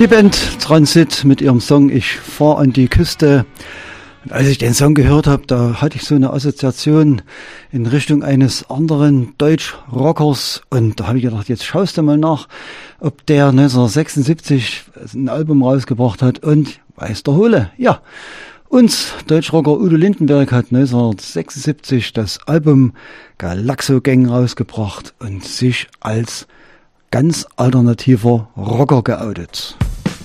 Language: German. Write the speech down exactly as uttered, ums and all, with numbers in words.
Die Band Transit mit ihrem Song Ich fahr an die Küste. Und als ich den Song gehört habe, da hatte ich so eine Assoziation in Richtung eines anderen Deutsch-Rockers. Und da habe ich gedacht, jetzt schaust du mal nach, ob der neunzehnhundertsechsundsiebzig ein Album rausgebracht hat. Und weiß der Hole, ja. Uns Deutschrocker Udo Lindenberg hat neunzehnhundertsechsundsiebzig das Album Galaxo Gang rausgebracht und sich als ganz alternativer Rocker geoutet.